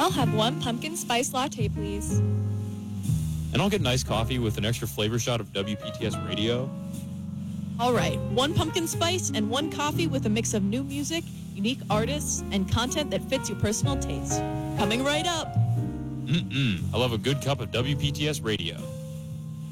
I'll have one pumpkin spice latte, please. And I'll get an iced coffee with an extra flavor shot of WPTS Radio. All right, one pumpkin spice and one coffee with a mix of new music, unique artists, and content that fits your personal taste. Coming right up. I love a good cup of WPTS Radio.